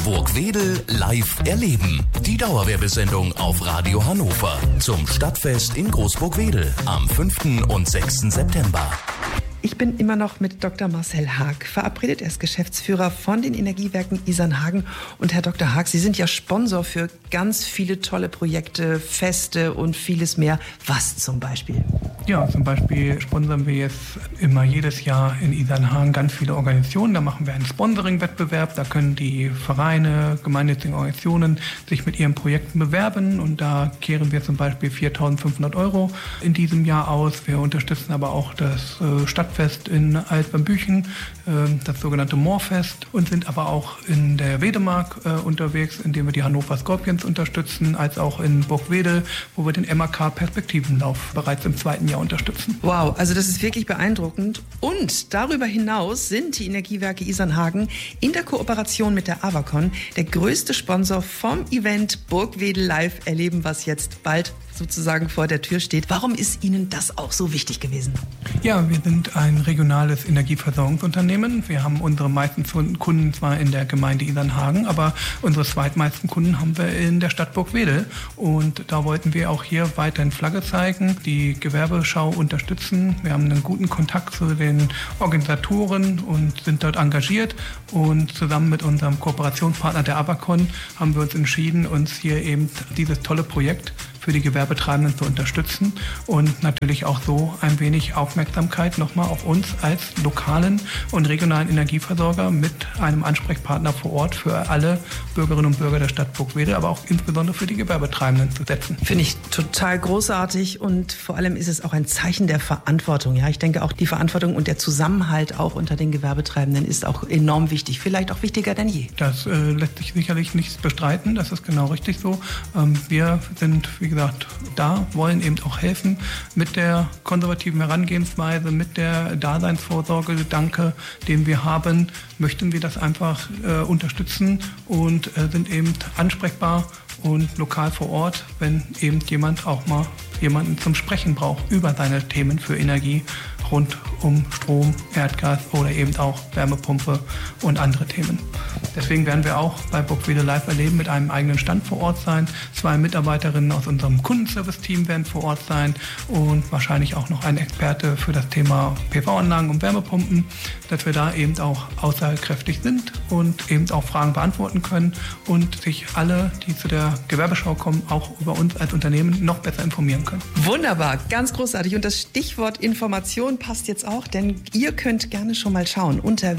Burgwedel live erleben. Die Dauerwerbesendung auf Radio Hannover zum Stadtfest in Großburgwedel am 5. und 6. September. Ich bin immer noch mit Dr. Marcel Haag verabredet. Er ist Geschäftsführer von den Energiewerken Isernhagen. Und Herr Dr. Haag, Sie sind ja Sponsor für ganz viele tolle Projekte, Feste und vieles mehr. Was zum Beispiel? Ja, zum Beispiel sponsern wir jetzt immer jedes Jahr in Isernhagen ganz viele Organisationen. Da machen wir einen Sponsoring-Wettbewerb. Da können die Vereine, gemeinnützigen Organisationen sich mit ihren Projekten bewerben. Und da kehren wir zum Beispiel 4.500 € in diesem Jahr aus. Wir unterstützen aber auch das Stadtfest in Altbambüchen, das sogenannte Moorfest, und sind aber auch in der Wedemark unterwegs, indem wir die Hannover Scorpions unterstützen, als auch in Burgwedel, wo wir den MAK Perspektivenlauf bereits im 2. Jahr unterstützen. Wow, also das ist wirklich beeindruckend. Und darüber hinaus sind die Energiewerke Isernhagen in der Kooperation mit der Avacon der größte Sponsor vom Event Burgwedel Live erleben, was jetzt bald sozusagen vor der Tür steht. Warum ist Ihnen das auch so wichtig gewesen? Ja, wir sind ein regionales Energieversorgungsunternehmen. Wir haben unsere meisten Kunden zwar in der Gemeinde Isernhagen, aber unsere zweitmeisten Kunden haben wir in der Stadt Burgwedel. Und da wollten wir auch hier weiterhin Flagge zeigen, die Gewerbeschau unterstützen. Wir haben einen guten Kontakt zu den Organisatoren und sind dort engagiert. Und zusammen mit unserem Kooperationspartner der Avacon haben wir uns entschieden, uns hier eben dieses tolle Projekt für die Gewerbetreibenden zu unterstützen und natürlich auch so ein wenig Aufmerksamkeit nochmal auf uns als lokalen und regionalen Energieversorger mit einem Ansprechpartner vor Ort für alle Bürgerinnen und Bürger der Stadt Burgwedel, aber auch insbesondere für die Gewerbetreibenden zu setzen. Finde ich total großartig, und vor allem ist es auch ein Zeichen der Verantwortung. Ja, ich denke auch, die Verantwortung und der Zusammenhalt auch unter den Gewerbetreibenden ist auch enorm wichtig, vielleicht auch wichtiger denn je. Das lässt sich sicherlich nicht bestreiten, das ist genau richtig so. Wir sind, wie gesagt, da wollen eben auch helfen mit der konservativen Herangehensweise, mit der Daseinsvorsorge-Gedanke, den wir haben, möchten wir das einfach unterstützen und sind eben ansprechbar und lokal vor Ort, wenn eben jemand auch mal jemanden zum Sprechen braucht über seine Themen für Energie rund um Strom, Erdgas oder eben auch Wärmepumpe und andere Themen. Deswegen werden wir auch bei Burgwedel Live erleben mit einem eigenen Stand vor Ort sein. 2 Mitarbeiterinnen aus unserem Kundenservice-Team werden vor Ort sein und wahrscheinlich auch noch ein Experte für das Thema PV-Anlagen und Wärmepumpen, dass wir da eben auch aussagekräftig sind und eben auch Fragen beantworten können und sich alle, die zu der Gewerbeschau kommen, auch über uns als Unternehmen noch besser informieren können. Wunderbar, ganz großartig. Und das Stichwort Information passt jetzt auch, denn ihr könnt gerne schon mal schauen unter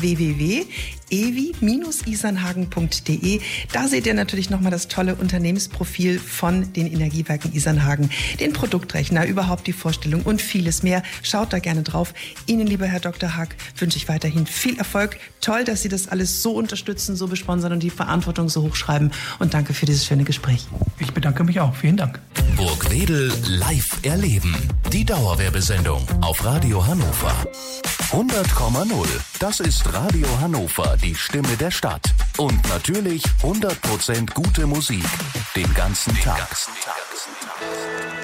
www.ewi-isernhagen.de. Da seht ihr natürlich nochmal das tolle Unternehmensprofil von den Energiewerken Isernhagen, den Produktrechner, überhaupt die Vorstellung und vieles mehr. Schaut da gerne drauf. Ihnen, lieber Herr Dr. Haag, wünsche ich weiterhin viel Erfolg. Toll, dass Sie das alles so unterstützen, so besponsern und die Verantwortung so hochschreiben. Und danke für dieses schöne Gespräch. Ich bedanke mich auch. Vielen Dank. Burgwedel live erleben. Die Dauerwerbesendung auf Radio Hannover. 100,0. Das ist Radio Hannover, die Stimme der Stadt. Und natürlich 100% gute Musik. Den ganzen Tag.